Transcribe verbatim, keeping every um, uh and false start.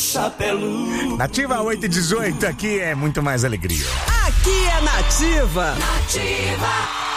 Chapelu. Nativa oito e dezoito, aqui é muito mais alegria. Aqui é Nativa. Nativa.